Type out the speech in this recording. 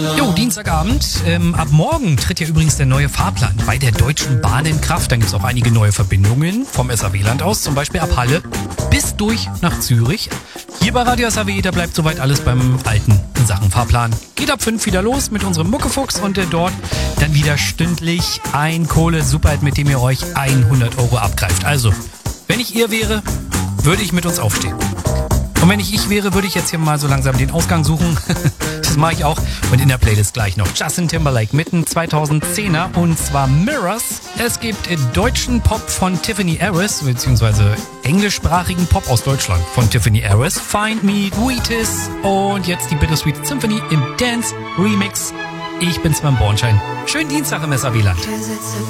Jo, Dienstagabend. Ab morgen tritt ja übrigens der neue Fahrplan bei der Deutschen Bahn in Kraft. Dann gibt es auch einige neue Verbindungen vom SAW-Land aus, zum Beispiel ab Halle bis durch nach Zürich. Hier bei Radio SAW, da bleibt soweit alles beim Alten in Sachen Fahrplan. Geht ab 5 wieder los mit unserem Muckefuchs und dort dann wieder stündlich ein Kohle-Superhit, mit dem ihr euch 100 € abgreift. Also, wenn ich ihr wäre, würde ich mit uns aufstehen. Und wenn ich wäre, würde ich jetzt hier mal so langsam den Ausgang suchen. Das mache ich auch. Und in der Playlist gleich noch Justin Timberlake mit einem 2010er und zwar Mirrors. Es gibt deutschen Pop von Tiffany Harris, beziehungsweise englischsprachigen Pop aus Deutschland von Tiffany Harris. Find Me, Wheatus und jetzt die Bittersweet Symphony im Dance Remix. Ich bin Sven Bornschein. Schönen Dienstag im SAW-Land.